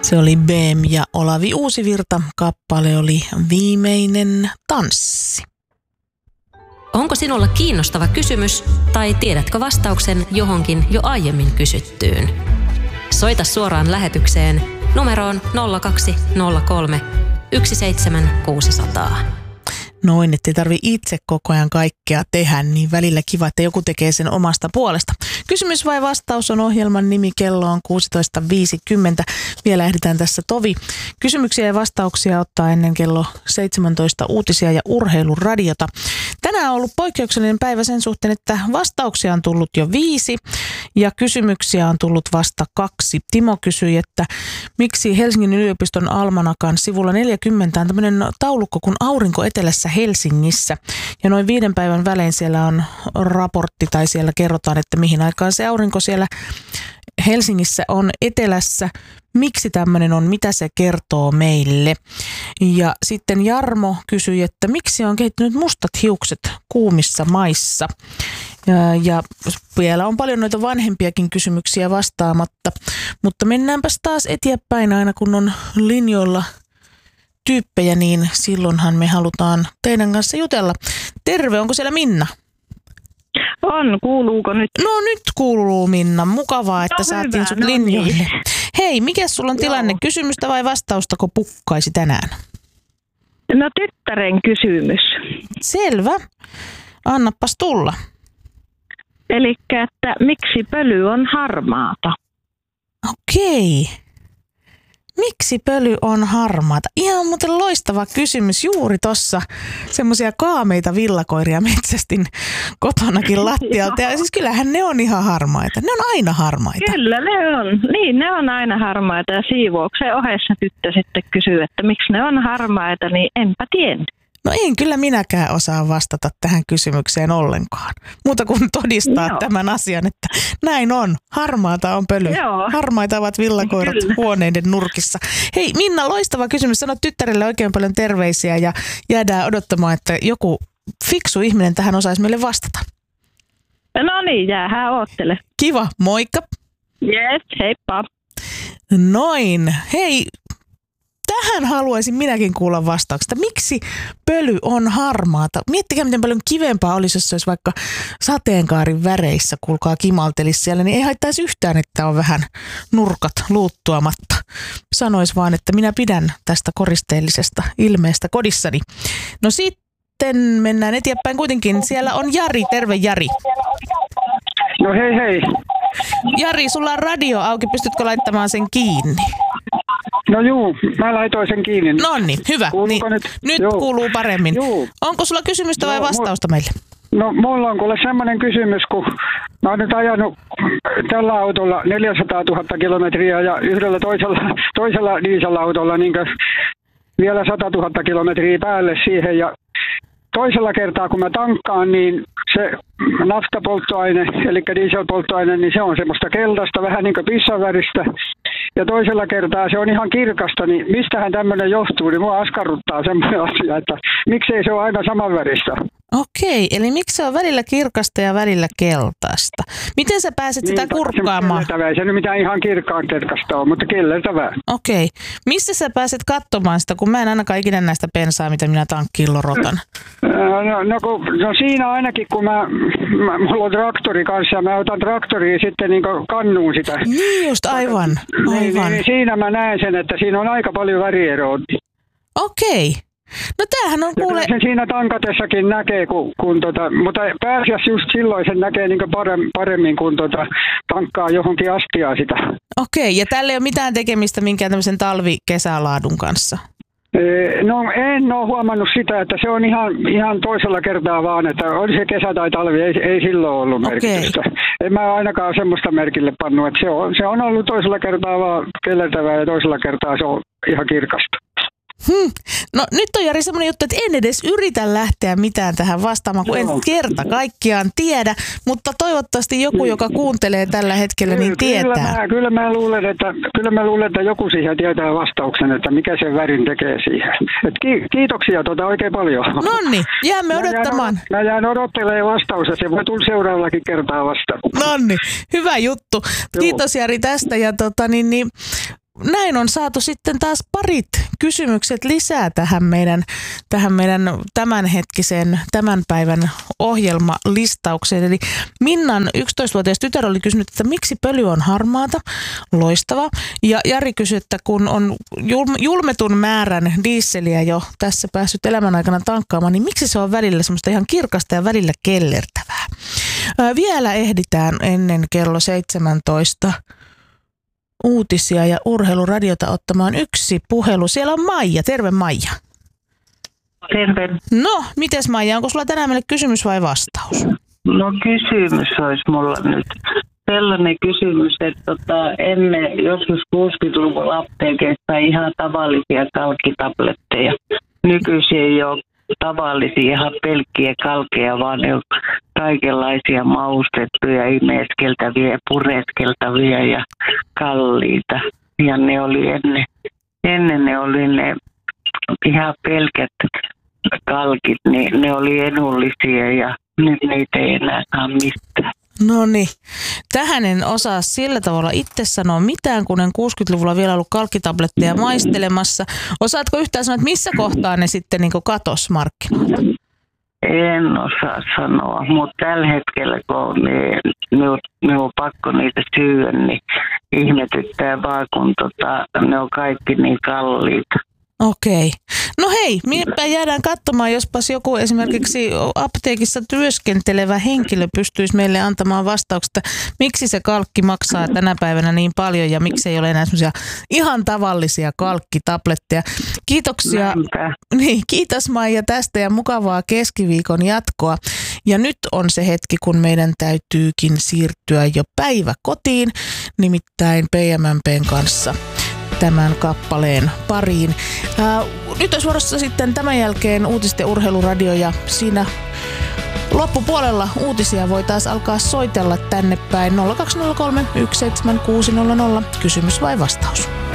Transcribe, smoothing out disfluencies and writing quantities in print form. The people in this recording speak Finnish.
Se oli Beem ja Olavi Uusivirta. Kappale oli Viimeinen tanssi. Onko sinulla kiinnostava kysymys tai tiedätkö vastauksen johonkin jo aiemmin kysyttyyn? Soita suoraan lähetykseen numeroon 0203 17600. Noin, ettei tarvitse itse koko ajan kaikkea tehdä, niin välillä kiva, että joku tekee sen omasta puolesta. Kysymys vai vastaus on ohjelman nimi, kello on 16.50. Vielä ehditään tässä tovi kysymyksiä ja vastauksia ottaa ennen kello 17 uutisia ja urheiluradiota. Tänään on ollut poikkeuksellinen päivä sen suhteen, että vastauksia on tullut jo 5 ja kysymyksiä on tullut vasta 2. Timo kysyi, että miksi Helsingin yliopiston almanakan sivulla 40 on tämmöinen taulukko kuin Aurinko etelässä Helsingissä. Ja noin 5 päivän välein siellä on raportti tai siellä kerrotaan, että mihin aikaan se aurinko siellä Helsingissä on etelässä. Miksi tämmöinen on, mitä se kertoo meille? Ja sitten Jarmo kysyi, että miksi on kehittynyt mustat hiukset kuumissa maissa? Ja vielä on paljon noita vanhempiakin kysymyksiä vastaamatta, mutta mennäänpäs taas eteenpäin aina kun on linjoilla tyyppejä, niin silloinhan me halutaan teidän kanssa jutella. Terve, onko siellä Minna? On, kuuluuko nyt? No nyt kuuluu Minna, mukavaa, että saatiin sut linjoille. Niin. Hei, mikä sulla on tilanne? Kysymystä vai vastaustako pukkaisi tänään? No tyttären kysymys. Selvä, annapas tulla. Elikkä, että miksi pöly on harmaata? Okei. Miksi pöly on harmaata? Ihan muuten loistava kysymys. Juuri tossa semmoisia kaameita villakoiria metsästin kotonakin lattialta. Ja siis kyllähän ne on ihan harmaita. Ne on aina harmaita. Kyllä ne on. Niin, ne on aina harmaita. Ja siivouksen ohessa tyttö sitten kysyy, että miksi ne on harmaita, niin enpä tiennyt. No en kyllä minäkään osaa vastata tähän kysymykseen ollenkaan. Muuta kuin todistaa tämän asian, että näin on. Harmaata on pöly. Joo. Harmaita ovat villakoirat huoneiden nurkissa. Hei Minna, loistava kysymys. Sano tyttärelle oikein paljon terveisiä ja jäädään odottamaan, että joku fiksu ihminen tähän osaisi meille vastata. No niin, jäähän oottele. Kiva, moikka. Yes, heippa. Noin. Hei. Tähän haluaisin minäkin kuulla vastauksesta. Miksi pöly on harmaata? Miettikää, miten paljon kivempaa olisi, jos se olisi vaikka sateenkaarin väreissä, kuulkaa kimaltelisi siellä, niin ei haittaisi yhtään, että on vähän nurkat luuttuamatta. Sanois vaan, että minä pidän tästä koristeellisesta ilmeestä kodissani. No sitten mennään eteenpäin kuitenkin. Siellä on Jari. Terve Jari. No hei hei. Jari, sulla on radio auki. Pystytkö laittamaan sen kiinni? No juu, mä laitoin sen kiinni. Noniin, hyvä. Niin, nyt kuuluu paremmin. Juu. Onko sulla kysymystä vai vastausta meille? No mulla on kuule semmoinen kysymys, kun mä oon nyt ajanut tällä autolla 400 000 kilometriä ja yhdellä toisella dieselautolla niin vielä 100 000 kilometriä päälle siihen. Ja toisella kertaa kun mä tankkaan, niin se naftapolttoaine, eli dieselpolttoaine, niin se on semmoista keltaista, vähän niin kuin pissanväristä. Ja toisella kertaa se on ihan kirkasta, niin mistähän tämmöinen johtuu, niin mua askarruttaa semmoinen asia, että miksei se ole aina samanväristä. Okei, eli miksi se on välillä kirkasta ja välillä keltaista? Miten sä pääset sitä kurkkaamaan? Ei se nyt mitään ihan kirkkaan keltaista ole, mutta kellertävää. Okei, missä sä pääset katsomaan sitä, kun mä en ainakaan ikinä näistä bensaa, mitä minä tankkiin lorotan? No siinä ainakin, kun mulla on traktori kanssa ja mä otan traktoriin sitten niin kannuun sitä. Niin just, aivan. Niin, siinä mä näen sen, että siinä on aika paljon värieroa. Okei. No tämähän on kuule... Sen siinä tankatessakin näkee, mutta pääasiassa just silloin sen näkee niin paremmin, kun tankkaa johonkin astiaan sitä. Okei, ja tällä ei ole mitään tekemistä minkään tämmöisen talvi-kesälaadun kanssa? No en ole huomannut sitä, että se on ihan toisella kertaa vaan, että oli se kesä tai talvi, ei silloin ollut merkitystä. En mä ainakaan semmoista merkille pannut, että se on ollut toisella kertaa vaan kellertävää ja toisella kertaa se on ihan kirkasta. No nyt on Jari semmoinen juttu, että en edes yritä lähteä mitään tähän vastaamaan, kun en kerta kaikkiaan tiedä, mutta toivottavasti joku, joka kuuntelee tällä hetkellä, niin tietää. Kyllä mä luulen, että joku siihen tietää vastauksen, että mikä sen värin tekee siihen. Kiitoksia oikein paljon. Nonni, jäämme odottamaan. Mä jään odottelemaan vastausta, se voi tulla seuraavallakin kertaa vastaan. Nonni, hyvä juttu. Kiitos Jari tästä ja näin on saatu sitten taas parit kysymykset lisää tähän meidän tämänhetkiseen, tämän päivän ohjelmalistaukseen. Eli Minnan 11-vuotias tytär oli kysynyt, että miksi pöly on harmaata? Loistava. Ja Jari kysyi, että kun on julmetun määrän dieseliä jo tässä päässyt elämän aikana tankkaamaan, niin miksi se on välillä semmoista ihan kirkasta ja välillä kellertävää? Vielä ehditään ennen kello 17 uutisia ja urheiluradiota ottamaan yksi puhelu. Siellä on Maija. Terve Maija. Terve. No, mites Maija, onko sulla tänään meille kysymys vai vastaus? No kysymys olisi mulla nyt. Sellainen kysymys, että ennen joskus 60-luvulla apteekeissa ihan tavallisia kalkkitabletteja. Nykyisin ei ole tavallisia ihan pelkkiä kalkeja, vaan ne on kaikenlaisia maustettuja, imeskeltäviä, pureskeltavia ja kalliita. Ja ne oli ennen ne oli ne ihan pelkät kalkit, niin ne oli edullisia ja nyt niitä ei enää saa mistään. No niin, tähän en osaa sillä tavalla itse sanoa mitään, kun en 60-luvulla vielä ollut kalkkitabletteja maistelemassa. Osaatko yhtään sanoa, että missä kohtaa ne sitten niin katos markkinoilta? En osaa sanoa, mutta tällä hetkellä kun minun on pakko niitä syödä, niin ihmetyttää vaan, kun ne on kaikki niin kalliita. Okei. No hei, minäpä jäädään katsomaan, jospas joku esimerkiksi apteekissa työskentelevä henkilö pystyisi meille antamaan vastauksesta, miksi se kalkki maksaa tänä päivänä niin paljon ja miksi ei ole enää semmoisia ihan tavallisia kalkkitabletteja. Kiitoksia. Niin, kiitos Maija tästä ja mukavaa keskiviikon jatkoa. Ja nyt on se hetki, kun meidän täytyykin siirtyä jo päivä kotiin, nimittäin PMMPn kanssa tämän kappaleen pariin. Nyt olisi vuorossa sitten tämän jälkeen uutisten urheiluradio ja siinä loppupuolella uutisia voi taas alkaa soitella tänne päin 0203 17600. Kysymys vai vastaus?